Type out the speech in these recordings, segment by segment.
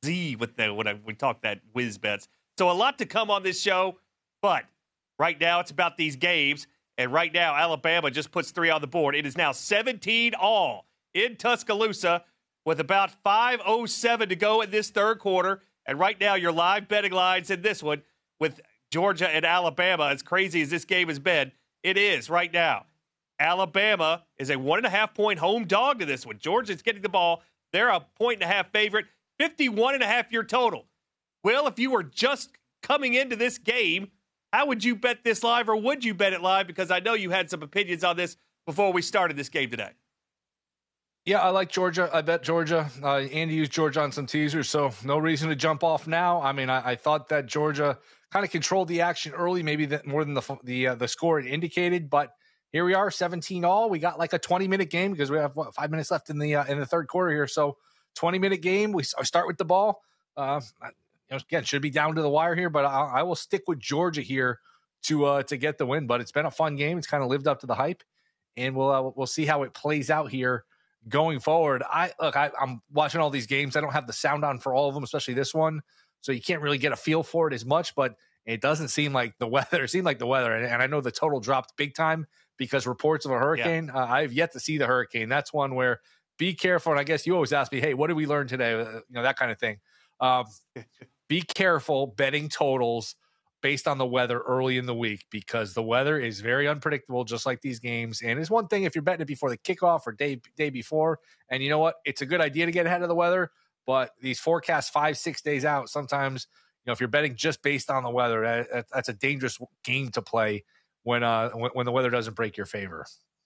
Z with we talk that whiz bets. So a lot to come on this show, but right now it's about these games. And right now, Alabama just puts 3 on the board. It is now 17-all in Tuscaloosa with about 5:07 to go in this third quarter. And right now, your live betting lines in this one with Georgia and Alabama, as crazy as this game has been, it is right now. Alabama is a 1.5-point home dog to this one. Georgia's getting the ball. They're a 1.5 favorite, 51.5 your total. Will, if you were just coming into this game, how would you bet this live, or would you bet it live? Because I know you had some opinions on this before we started this game today. Yeah, I like Georgia. I bet Georgia. Andy used Georgia on some teasers, so no reason to jump off now. I mean, I thought that Georgia kind of controlled the action early, maybe more than the score it indicated. But here we are, 17-all. We got like a 20-minute game because we have 5 minutes left in the third quarter here. So 20-minute game. We start with the ball. Again, should be down to the wire here, but I will stick with Georgia here to get the win. But it's been a fun game. It's kind of lived up to the hype, and we'll see how it plays out here going forward. I'm watching all these games. I don't have the sound on for all of them, especially this one, so you can't really get a feel for it as much. But it doesn't seem like the weather. It seemed like the weather, and I know the total dropped big time because reports of a hurricane. Yeah. I've yet to see the hurricane. That's one where be careful. And I guess you always ask me, hey, what did we learn today? That kind of thing. Be careful betting totals based on the weather early in the week because the weather is very unpredictable, just like these games. And it's one thing if you're betting it before the kickoff or day before. And you know what? It's a good idea to get ahead of the weather, but these forecasts 5-6 days out, sometimes, if you're betting just based on the weather, that's a dangerous game to play when the weather doesn't break your favor.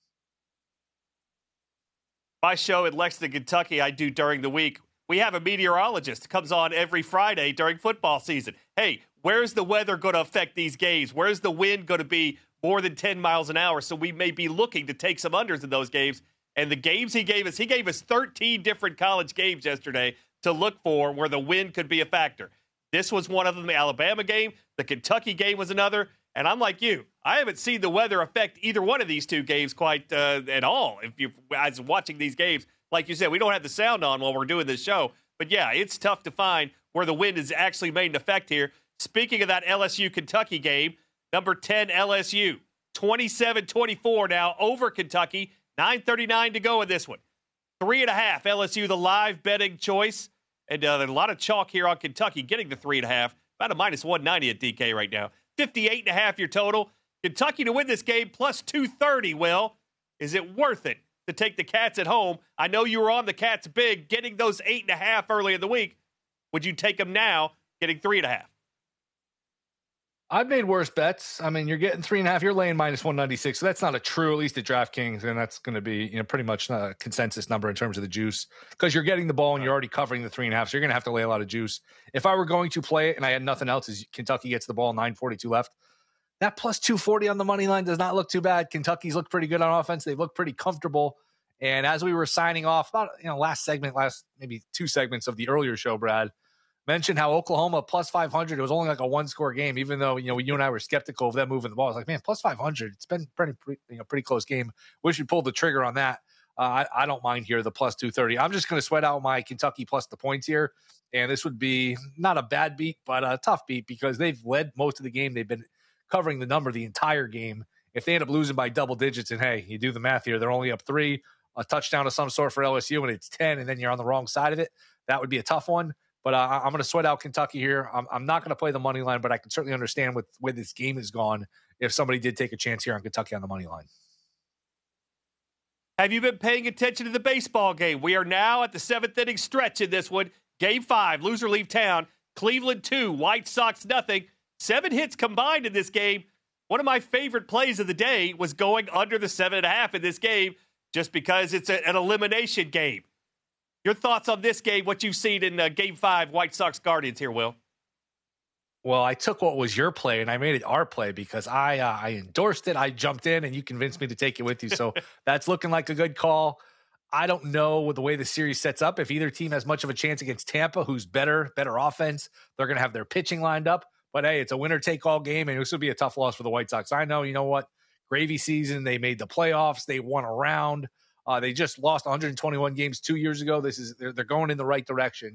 My show in Lexington, Kentucky, I do during the week. We have a meteorologist that comes on every Friday during football season. Hey, where's the weather going to affect these games? Where's the wind going to be more than 10 miles an hour? So we may be looking to take some unders in those games. And the games he gave us 13 different college games yesterday to look for where the wind could be a factor. This was one of them, the Alabama game. The Kentucky game was another. And I'm like you. I haven't seen the weather affect either one of these two games quite at all. If you as watching these games, like you said, we don't have the sound on while we're doing this show. But, yeah, it's tough to find where the wind has actually made an effect here. Speaking of that LSU-Kentucky game, number 10 LSU, 27-24 now over Kentucky, 9:39 to go in this one. 3.5 LSU, the live betting choice. And there's a lot of chalk here on Kentucky getting the 3.5. About a minus 190 at DK right now. 58.5 your total. Kentucky to win this game plus 230, Will. Is it worth it to take the Cats at home? I know you were on the Cats big, getting those 8.5 early in the week. Would you take them now, getting 3.5? I've made worse bets. I mean, you're getting 3.5. You're laying minus 196. So that's not a true, at least at DraftKings. And that's going to be, pretty much a consensus number in terms of the juice because you're getting the ball and you're already covering the 3.5. So you're going to have to lay a lot of juice. If I were going to play it and I had nothing else, as Kentucky gets the ball, 9:42 left. That plus 240 on the money line does not look too bad. Kentucky's looked pretty good on offense. They've looked pretty comfortable. And as we were signing off, about last maybe 2 segments of the earlier show, Brad mentioned how Oklahoma plus 500. It was only like a 1-score game, even though you and I were skeptical of them moving the ball. I was like, man, plus 500. It's been pretty close game. Wish we pulled the trigger on that. I don't mind here the plus 230. I'm just going to sweat out my Kentucky plus the points here, and this would be not a bad beat, but a tough beat because they've led most of the game. They've been covering the number the entire game. If they end up losing by double digits, and hey, you do the math here, they're only up 3, a touchdown of some sort for LSU, and it's 10, and then you're on the wrong side of it. That would be a tough one. But I'm going to sweat out Kentucky here. I'm not going to play the money line, but I can certainly understand with where this game has gone if somebody did take a chance here on Kentucky on the money line. Have you been paying attention to the baseball game? We are now at the 7th inning stretch in this one. Game 5, loser leave town. Cleveland 2, White Sox nothing. 7 hits combined in this game. One of my favorite plays of the day was going under the 7.5 in this game just because it's an elimination game. Your thoughts on this game, what you've seen in Game 5, White Sox Guardians here, Will? Well, I took what was your play, and I made it our play because I endorsed it. I jumped in, and you convinced me to take it with you. So that's looking like a good call. I don't know the way the series sets up. If either team has much of a chance against Tampa, who's better offense, they're going to have their pitching lined up. But, hey, it's a winner-take-all game, and this would be a tough loss for the White Sox. I know, you know what? Gravy season, they made the playoffs. They won a round. They just lost 121 games 2 years ago. They're going in the right direction.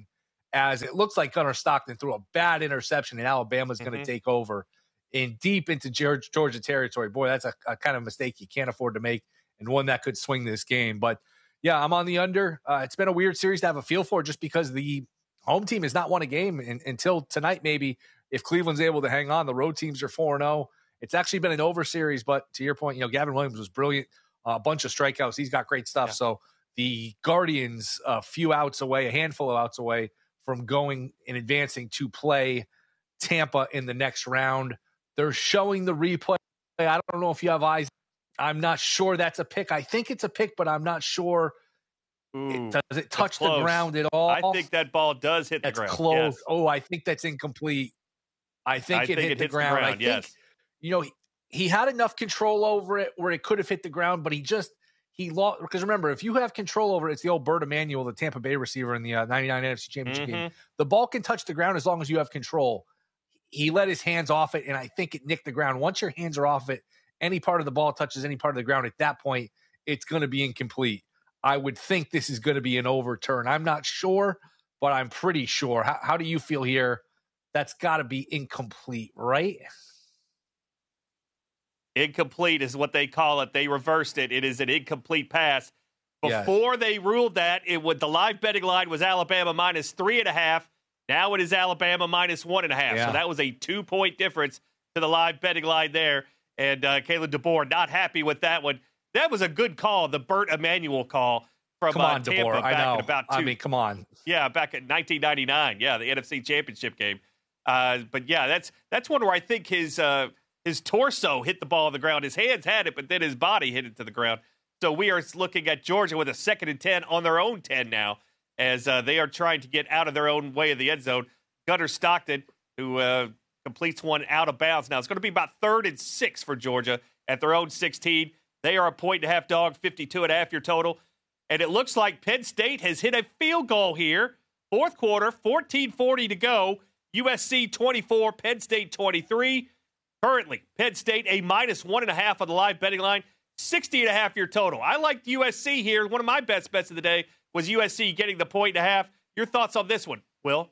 as it looks like Gunnar Stockton threw a bad interception and Alabama's going to take over in deep into Georgia territory. Boy, that's a kind of mistake you can't afford to make and one that could swing this game. But, yeah, I'm on the under. It's been a weird series to have a feel for just because the home team has not won a game until tonight maybe. If Cleveland's able to hang on, the road teams are 4-0. It's actually been an over series, but to your point, Gavin Williams was brilliant. A bunch of strikeouts. He's got great stuff. Yeah. So the Guardians, a handful of outs away from going and advancing to play Tampa in the next round. They're showing the replay. I don't know if you have eyes. I'm not sure that's a pick. I think it's a pick, but I'm not sure. Does it touch the ground at all? I think that ball does hit the ground. That's close. Yes. Oh, I think that's incomplete. I think it hit the ground. I think, yes. He had enough control over it where it could have hit the ground, but he lost. Because remember, if you have control over it, it's the old Bert Emanuel, the Tampa Bay receiver in the 99 NFC Championship game. The ball can touch the ground as long as you have control. He let his hands off it, and I think it nicked the ground. Once your hands are off it, any part of the ball touches any part of the ground, at that point, it's going to be incomplete. I would think this is going to be an overturn. I'm not sure, but I'm pretty sure. How do you feel here? That's got to be incomplete, right? Incomplete is what they call it. They reversed it. It is an incomplete pass. Before they ruled that, the live betting line was Alabama minus 3.5. Now it is Alabama minus 1.5. Yeah. So that was a 2-point difference to the live betting line there. And Kalen DeBoer not happy with that one. That was a good call, the Bert Emanuel call from Tampa DeBoer. back in about two. I mean, come on. Yeah, back in 1999. Yeah, the NFC Championship game. But yeah, that's one where I think his torso hit the ball on the ground. His hands had it, but then his body hit it to the ground. So we are looking at Georgia with a 2nd and 10 on their own 10 now, as they are trying to get out of their own way of the end zone. Gunnar Stockton, who completes one out of bounds. Now it's going to be about 3rd and 6 for Georgia at their own 16. They are a 1.5 dog, 52.5 your total. And it looks like Penn State has hit a field goal here. 4th quarter, 14:40 to go. USC 24, Penn State 23. Currently, Penn State a minus 1.5 on the live betting line, 60.5 your total. I liked USC here. One of my best bets of the day was USC getting the 1.5. Your thoughts on this one, Will?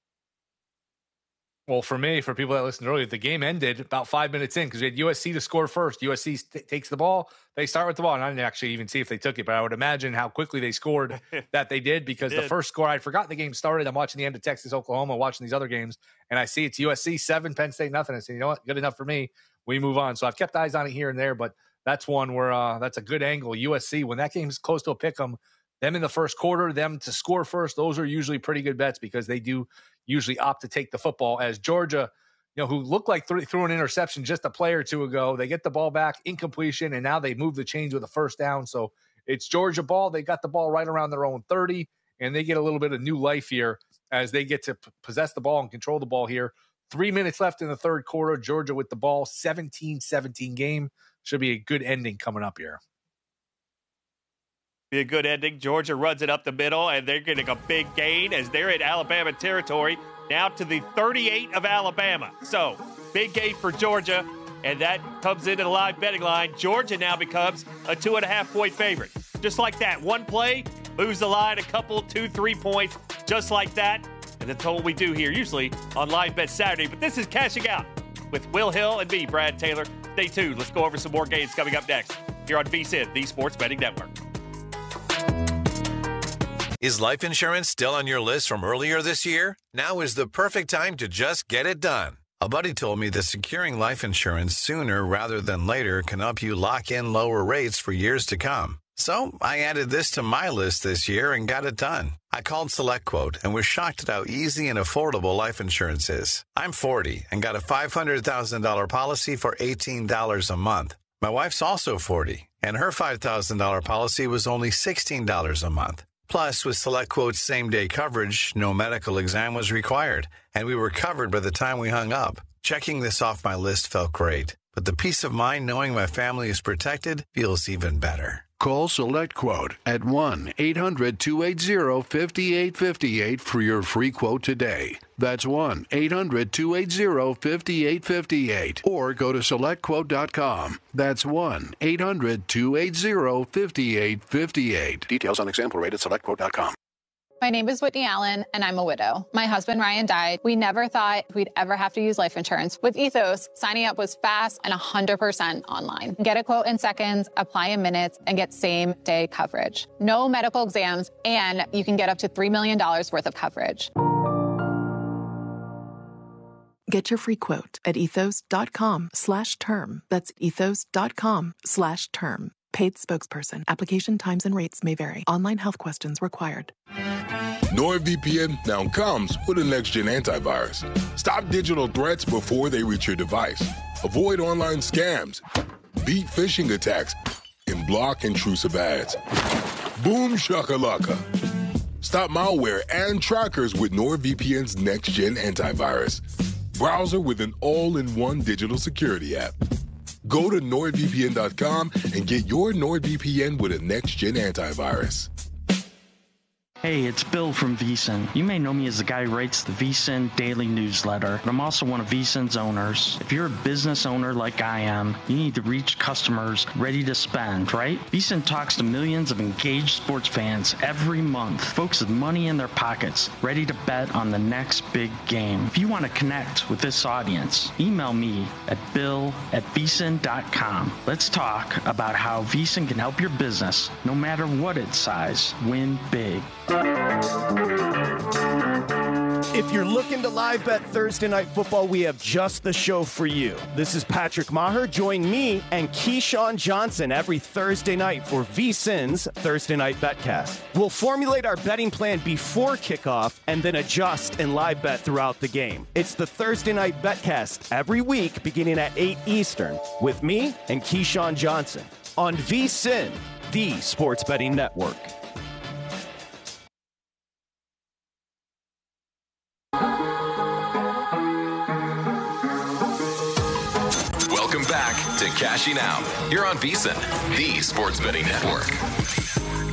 Well, for me, for people that listened earlier, the game ended about 5 minutes in because we had USC to score first. USC takes the ball. They start with the ball. And I didn't actually even see if they took it, but I would imagine how quickly they scored that they did because the first score, I forgot the game started. I'm watching the end of Texas, Oklahoma, watching these other games, and I see it's USC 7, Penn State nothing. I say, you know what? Good enough for me. We move on. So I've kept eyes on it here and there, but that's one where that's a good angle. USC, when that game's close to a pick 'em, them in the first quarter, them to score first, those are usually pretty good bets because they do usually opt to take the football. As Georgia, who looked like threw an interception just a play or two ago, they get the ball back, incompletion, and now they move the chains with a first down. So it's Georgia ball. They got the ball right around their own 30, and they get a little bit of new life here as they get to possess the ball and control the ball here. 3 minutes left in the third quarter. Georgia with the ball, 17-17 game. Should be a good ending coming up here. Be a good ending. Georgia runs it up the middle, and they're getting a big gain as they're in Alabama territory, now to the 38 of Alabama. So, big gain for Georgia, and that comes into the live betting line. Georgia now becomes a 2.5-point favorite. Just like that. One play, moves the line a couple, 2-3 points, just like that. And that's what we do here, usually on Live Bet Saturday. But this is Cashing Out with Will Hill and me, Brad Taylor. Stay tuned. Let's go over some more games coming up next here on VSiN, the Sports Betting Network. Is life insurance still on your list from earlier this year? Now is the perfect time to just get it done. A buddy told me that securing life insurance sooner rather than later can help you lock in lower rates for years to come. So I added this to my list this year and got it done. I called SelectQuote and was shocked at how easy and affordable life insurance is. I'm 40 and got a $500,000 policy for $18 a month. My wife's also 40, and her $5,000 policy was only $16 a month. Plus, with SelectQuote's same-day coverage, no medical exam was required, and we were covered by the time we hung up. Checking this off my list felt great, but the peace of mind knowing my family is protected feels even better. Call SelectQuote at 1-800-280-5858 for your free quote today. That's 1-800-280-5858. Or go to SelectQuote.com. That's 1-800-280-5858. Details on example rate at SelectQuote.com. My name is Whitney Allen, and I'm a widow. My husband, Ryan, died. We never thought we'd ever have to use life insurance. With Ethos, signing up was fast and 100% online. Get a quote in seconds, apply in minutes, and get same-day coverage. No medical exams, and you can get up to $3 million worth of coverage. Get your free quote at ethos.com/term. That's ethos.com/term. Paid spokesperson. Application times and rates may vary. Online health questions required. NordVPN now comes with a next-gen antivirus. Stop digital threats before they reach your device. Avoid online scams. Beat phishing attacks. And block intrusive ads. Boom shakalaka. Stop malware and trackers with NordVPN's next-gen antivirus. Browser with an all-in-one digital security app. Go to NordVPN.com and get your NordVPN with a next-gen antivirus. Hey, it's Bill from VSiN. You may know me as the guy who writes the VSiN daily newsletter, but I'm also one of VSiN's owners. If you're a business owner like I am, you need to reach customers ready to spend, right? VSiN talks to millions of engaged sports fans every month, folks with money in their pockets, ready to bet on the next big game. If you want to connect with this audience, email me at bill@vsin.com. Let's talk about how VSiN can help your business, no matter what its size, win big. If you're looking to live bet Thursday Night Football, we have just the show for you. This is Patrick Maher. Join me and Keyshawn Johnson every Thursday night for VSiN's Thursday Night Betcast. We'll formulate our betting plan before kickoff and then adjust and live bet throughout the game. It's the Thursday Night Betcast every week beginning at 8 Eastern with me and Keyshawn Johnson on VSiN, the sports betting network. Welcome back to Cashing Out here on VSiN, the sports betting network.